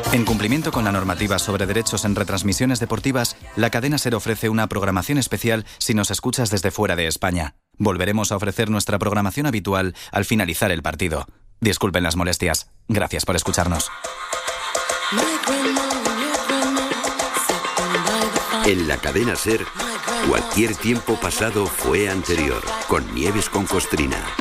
En cumplimiento con la normativa sobre derechos en retransmisiones deportivas, la cadena SER ofrece una programación especial si nos escuchas desde fuera de España. Volveremos a ofrecer nuestra programación habitual al finalizar el partido. Disculpen las molestias. Gracias por escucharnos. En la cadena SER, cualquier tiempo pasado fue anterior, con Nieves con Costrina.